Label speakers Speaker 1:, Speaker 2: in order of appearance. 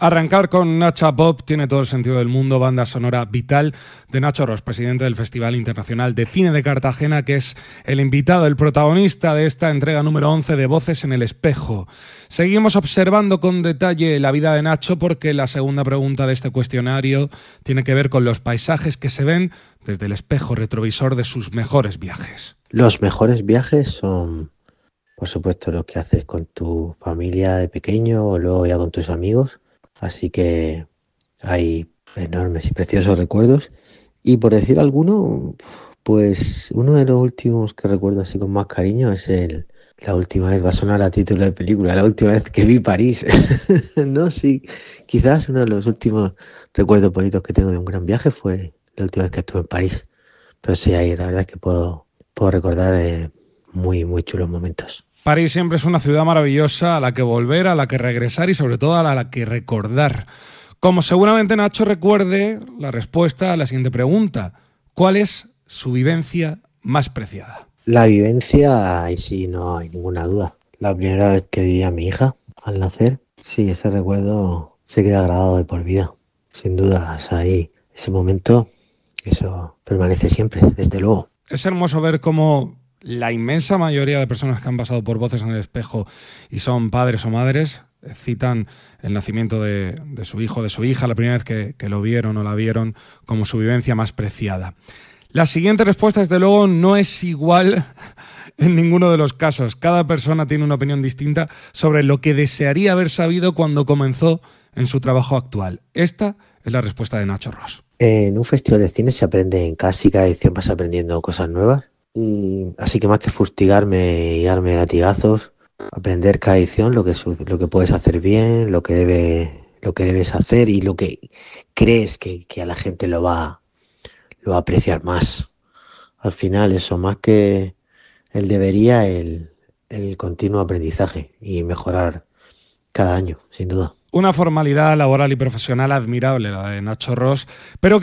Speaker 1: Arrancar con Nacha Pop tiene todo el sentido del mundo, banda sonora vital de Nacho Ros, presidente del Festival Internacional de Cine de Cartagena, que es el invitado, el protagonista de esta entrega número 11 de Voces en el Espejo. Seguimos observando con detalle la vida de Nacho porque la segunda pregunta de este cuestionario tiene que ver con los paisajes que se ven desde el espejo retrovisor de sus mejores viajes.
Speaker 2: Los mejores viajes son, por supuesto, los que haces con tu familia de pequeño o luego ya con tus amigos. Así que hay enormes y preciosos recuerdos. Y por decir alguno, pues uno de los últimos que recuerdo así con más cariño es la última vez, va a sonar a título de película, la última vez que vi París. No, sí, quizás uno de los últimos recuerdos bonitos que tengo de un gran viaje fue la última vez que estuve en París. Pero sí, ahí la verdad es que puedo recordar muy, muy chulos momentos.
Speaker 1: París siempre es una ciudad maravillosa a la que volver, a la que regresar y sobre todo a la que recordar. Como seguramente Nacho recuerde la respuesta a la siguiente pregunta: ¿cuál es su vivencia más preciada?
Speaker 2: La vivencia, ahí sí no hay ninguna duda. La primera vez que vi a mi hija al nacer, sí, ese recuerdo se queda grabado de por vida. Sin dudas, ahí, ese momento, eso permanece siempre, desde luego.
Speaker 1: Es hermoso ver cómo la inmensa mayoría de personas que han pasado por Voces en el Espejo y son padres o madres citan el nacimiento de su hijo, de su hija, la primera vez que lo vieron o la vieron, como su vivencia más preciada. La siguiente respuesta, desde luego, no es igual en ninguno de los casos. Cada persona tiene una opinión distinta sobre lo que desearía haber sabido cuando comenzó en su trabajo actual. Esta es la respuesta de Nacho Ros.
Speaker 2: En un festival de cine se aprende en casi cada edición, vas aprendiendo cosas nuevas. Y así que más que fustigarme y darme latigazos, aprender cada edición lo que puedes hacer bien, lo que debes hacer y lo que crees que a la gente lo va a apreciar más. Al final eso, más que el debería, el continuo aprendizaje y mejorar cada año, sin duda.
Speaker 1: Una formalidad laboral y profesional admirable la de Nacho Ros, pero